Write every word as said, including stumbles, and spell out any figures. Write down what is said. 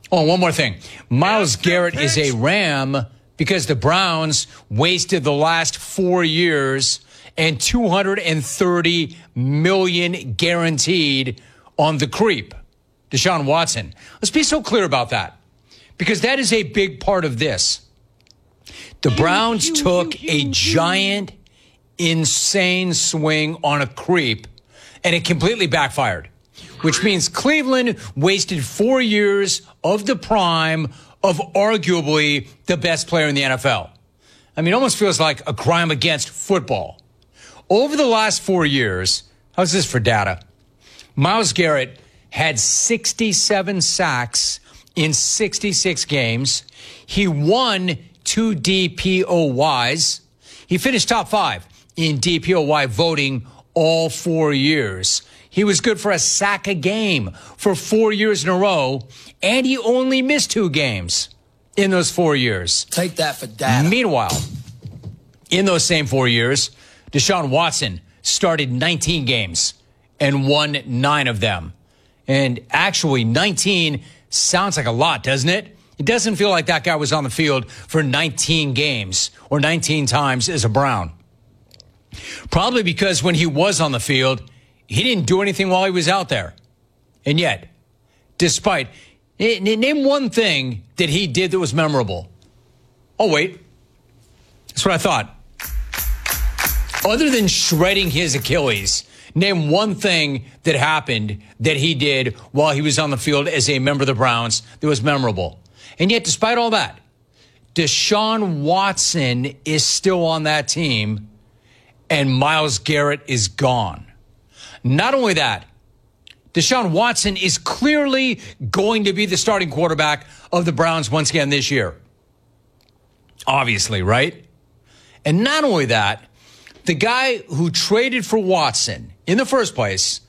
Oh, one more thing. Myles Garrett is a Ram because the Browns wasted the last four years and two hundred thirty million dollars guaranteed on the creep, Deshaun Watson. Let's be so clear about that, because that is a big part of this. The Browns took a giant, insane swing on a creep, and it completely backfired, which means Cleveland wasted four years of the prime of arguably the best player in the N F L. I mean, it almost feels like a crime against football. Over the last four years, how's this for data? Myles Garrett had sixty-seven sacks in sixty-six games. He won two D P O Ys. He finished top five in D P O Y voting all four years. He was good for a sack a game for four years in a row, and he only missed two games in those four years. Take that for data. Meanwhile, in those same four years, Deshaun Watson started nineteen games and won nine of them. And actually, nineteen sounds like a lot, doesn't it? It doesn't feel like that guy was on the field for nineteen games or nineteen times as a Brown. Probably because when he was on the field, he didn't do anything while he was out there. And yet, despite, name one thing that he did that was memorable. Oh, wait. That's what I thought. Other than shredding his Achilles, name one thing that happened that he did while he was on the field as a member of the Browns that was memorable. And yet, despite all that, Deshaun Watson is still on that team, and Myles Garrett is gone. Not only that, Deshaun Watson is clearly going to be the starting quarterback of the Browns once again this year. Obviously, right? And not only that, the guy who traded for Watson in the first place